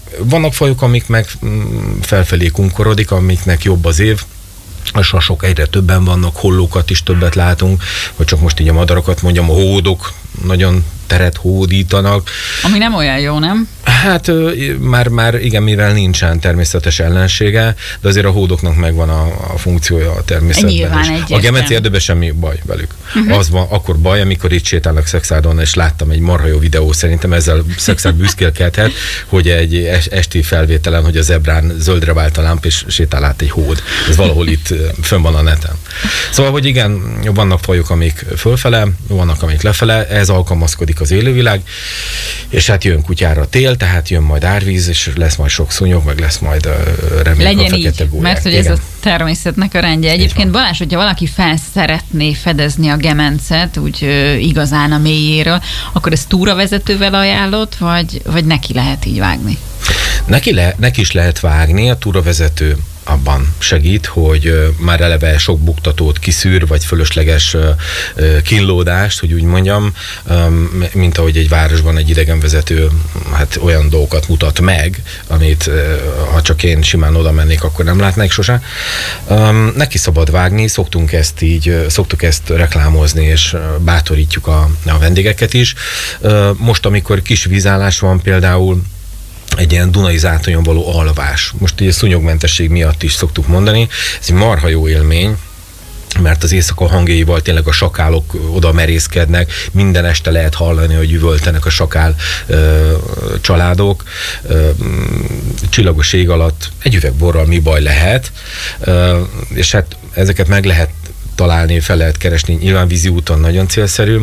Vannak fajok, amik meg felfelé kunkorodik, amiknek jobb az év. A sasok egyre többen vannak, hollókat is többet látunk, vagy csak most így a madarakat mondjam, a hódok nagyon teret hódítanak. Ami nem olyan jó, nem? Hát már igen, mivel nincsen természetes ellensége, de azért a hódoknak megvan a funkciója a természetben. Nyilván A gemenci erdőben semmi baj velük. Az van, akkor baj, amikor itt sétálnak Szexárdon, és láttam egy marha jó videó, szerintem ezzel Szexárd büszkélkedhet, hogy egy esti felvételen, hogy a zebrán zöldre vált a lámp, és sétál át egy hód. Ez valahol itt fönn van a neten. Szóval, hogy igen, vannak fajok, amik fölfele, vannak, amik lefele, ez alkalmazkodik az élővilág, és hát jön kutyára tél, tehát jön majd árvíz, és lesz majd sok szúnyog, meg lesz majd reméljük a fekete gólyák. Mert hogy ez a természetnek a rendje. Egyébként Balázs, hogyha valaki fel szeretné fedezni a gemencet, úgy igazán a mélyéről, akkor ezt túravezetővel ajánlott, vagy neki lehet így vágni? Neki is lehet vágni, a túravezető abban segít, hogy már eleve sok buktatót kiszűr, vagy fölösleges kínlódást, hogy úgy mondjam, mint ahogy egy városban egy idegenvezető hát olyan dolgokat mutat meg, amit ha csak én simán oda mennék, akkor nem látnék sose. Neki szabad vágni, szoktuk ezt reklámozni, és bátorítjuk a vendégeket is. Most, amikor kis vízállás van például, egy ilyen Dunai zátonyon való alvás. Most ugye szúnyogmentesség miatt is szoktuk mondani. Ez egy marha jó élmény, mert az éjszaka hangjaival tényleg a sakálok oda merészkednek, minden este lehet hallani, hogy üvöltenek a sakál családok. Csillagos ég alatt egy üveg borral mi baj lehet, és hát ezeket meg lehet találni, fel lehet keresni, nyilván vízi úton nagyon célszerű,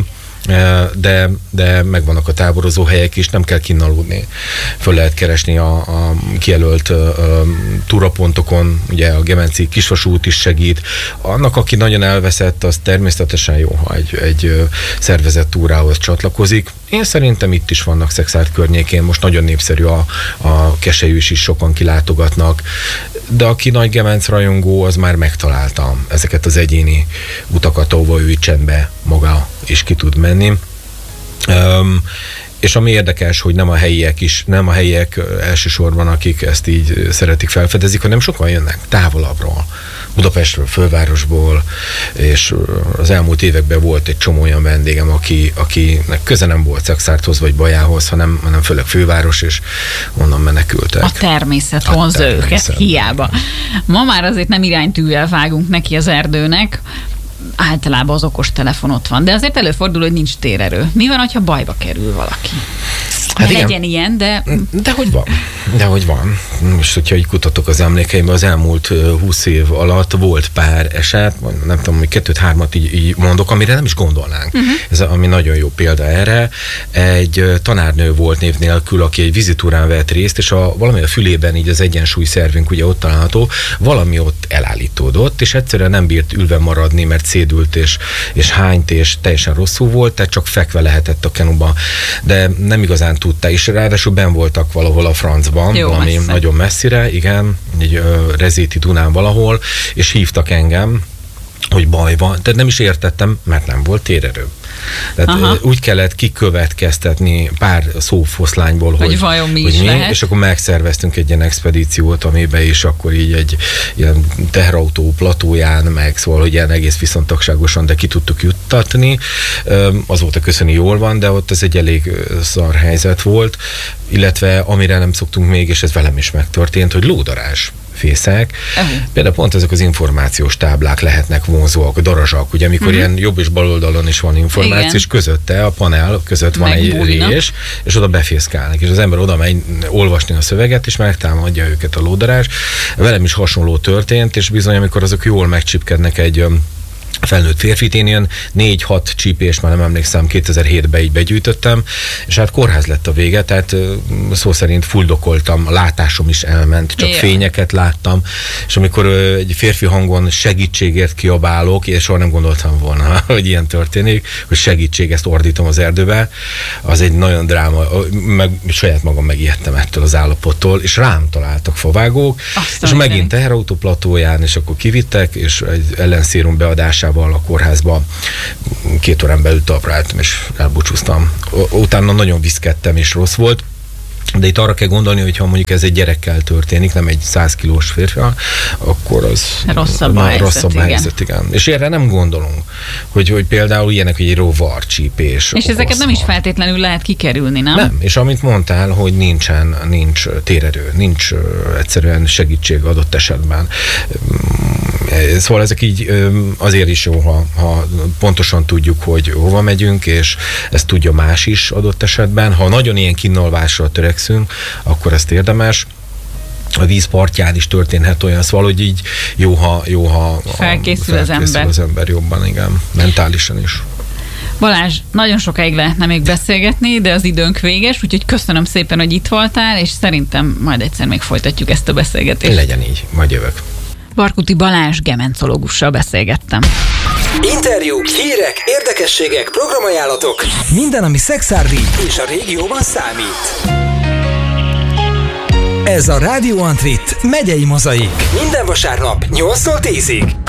de megvannak a táborozó helyek is, nem kell kinnaludni. Föl lehet keresni a kijelölt túrapontokon, ugye a gemenci kisvasút is segít. Annak, aki nagyon elveszett, az természetesen jó, ha egy szervezett túrához csatlakozik. Én szerintem itt is vannak Szexárd környékén, most nagyon népszerű a Keselyűs is, sokan kilátogatnak, de aki nagy gemenc rajongó, az már megtalálta ezeket az egyéni utakat, ahova ő csendbe maga is ki tud menni. És ami érdekes, hogy nem a helyiek elsősorban, akik ezt így szeretik felfedezik, hanem sokan jönnek távolabbról, Budapestről, fővárosból, és az elmúlt években volt egy csomó olyan vendégem, akinek köze nem volt Szexárdhoz vagy Bajához, hanem főleg főváros, és onnan menekültek. A természet vonz őket, hiába. Ma már azért nem iránytűvel vágunk neki az erdőnek, általában az okostelefon ott van, de azért előfordul, hogy nincs térerő. Mi van, ha bajba kerül valaki? Hát legyen ilyen, de... Dehogy van. Most, hogyha így kutatok az emlékeimben, az elmúlt 20 év alatt volt pár eset, nem tudom, hogy 2-3-at így mondok, amire nem is gondolnánk. Ez ami nagyon jó példa erre. Egy tanárnő volt név nélkül, aki egy vizitúrán vett részt, és valami a fülében, így az egyensúlyszervünk ugye ott található, valami ott elállítódott, és egyszerűen nem bírt ülve maradni, mert szédült, és hányt, és teljesen rosszul volt, tehát csak fekve lehetett a kenuba. De nem igazán tudta, és ráadásul benn voltak valahol a francban, jó, ami messze. nagyon messzire, igen, egy Rezéti Dunán valahol, és hívtak engem, hogy baj van, tehát nem is értettem, mert nem volt térerő. Tehát úgy kellett kikövetkeztetni pár szófoszlányból, hogy vajon mi is lehet. És akkor megszerveztünk egy ilyen expedíciót, amiben is akkor így egy ilyen teherautó platóján, meg szóval, hogy ilyen egész viszontagságosan, de ki tudtuk juttatni. Azóta köszöni jól van, de ott ez egy elég szar helyzet volt, illetve amire nem szoktunk még, és ez velem is megtörtént, hogy lódarás. Fészek. Például pont ezek az információs táblák lehetnek vonzóak, darazsak, ugye, amikor ilyen jobb és bal oldalon is van információ, igen. És közötte, a panel között van egy rés, és oda befészkálnak, és az ember oda megy olvasni a szöveget, és megtámadja őket a lódarás. Velem is hasonló történt, és bizony, amikor azok jól megcsipkednek egy felnőtt férfit, én ilyen 4-6 csípést, már nem emlékszem, 2007-ben így begyűjtöttem, és hát kórház lett a vége, tehát szó szerint fuldokoltam, a látásom is elment, csak fényeket láttam, és amikor egy férfi hangon segítségért kiabálok, és soha nem gondoltam volna, hogy ilyen történik, hogy segítség, ezt ordítom az erdőbe, az egy nagyon dráma, meg saját magam megijedtem ettől az állapottól, és rám találtak favágók, és megint teherautó platóján, és akkor kivittek, és egy ellenszérum beadásával a kórházba 2 órán belül talpra álltam, és elbúcsúztam. Utána nagyon viszkedtem, és rossz volt. De itt arra kell gondolni, hogy ha mondjuk ez egy gyerekkel történik, nem egy 100 kilós férfival, akkor az rosszabb a helyzet, igen. És erre nem gondolunk, hogy például ilyenek, hogy egy rovarcsípés. És ezeket nem is feltétlenül lehet kikerülni, nem? Nem, és amit mondtál, hogy nincs térerő, nincs egyszerűen segítség adott esetben. Szóval ezek így azért is jó, ha pontosan tudjuk, hogy hova megyünk, és ezt tudja más is adott esetben. Ha nagyon ilyen kínálvásra törekszünk, akkor ezt érdemes. A víz partján is történhet olyan, szóval, hogy így jó, ha felkészül az ember jobban, igen, mentálisan is. Balázs, nagyon sokáig lehetne még beszélgetni, de az időnk véges, úgyhogy köszönöm szépen, hogy itt voltál, és szerintem majd egyszer még folytatjuk ezt a beszélgetést. Legyen így, majd jövök. Barkuti Balázs gementológussal beszélgettem. Interjú, hírek, érdekességek, programajánlatok. Minden, ami szexárdi és a régióban számít. Ez a Rádió Antrit megyei mozaik. Minden vasárnap 8-tól 10-ig.